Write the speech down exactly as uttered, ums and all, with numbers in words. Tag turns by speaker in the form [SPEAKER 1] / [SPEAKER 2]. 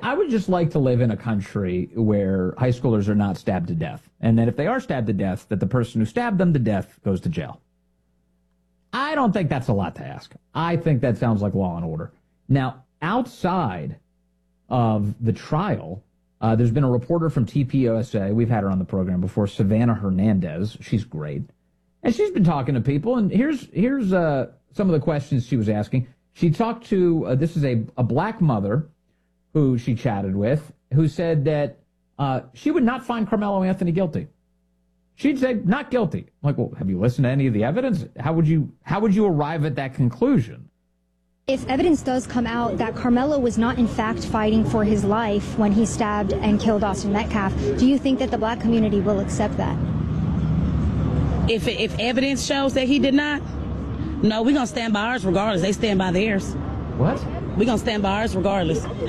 [SPEAKER 1] I would just like to live in a country where high schoolers are not stabbed to death. And that if they are stabbed to death, that the person who stabbed them to death goes to jail. I don't think that's a lot to ask. I think that sounds like law and order. Now, outside of the trial, uh, there's been a reporter from T P U S A. We've had her on the program before, Savannah Hernandez. She's great. And she's been talking to people. And here's here's uh, some of the questions she was asking. She talked to, uh, this is a, a black mother who she chatted with, who said that uh, she would not find Carmelo Anthony guilty. She'd say not guilty. I'm like, well, have you listened to any of the evidence? How would you how would you arrive at that conclusion?
[SPEAKER 2] If evidence does come out that Carmelo was not in fact fighting for his life when he stabbed and killed Austin Metcalf, do you think that the black community will accept that?
[SPEAKER 3] If if evidence shows that he did not, no, we're going to stand by ours regardless. They stand by theirs.
[SPEAKER 1] What?
[SPEAKER 3] We're going to stand by ours regardless.